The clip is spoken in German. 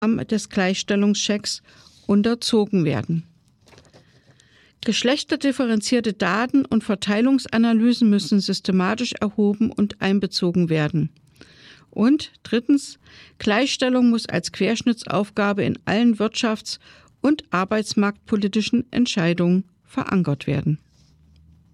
des Gleichstellungschecks unterzogen werden. Geschlechterdifferenzierte Daten und Verteilungsanalysen müssen systematisch erhoben und einbezogen werden. Und drittens, Gleichstellung muss als Querschnittsaufgabe in allen wirtschafts- und arbeitsmarktpolitischen Entscheidungen verankert werden.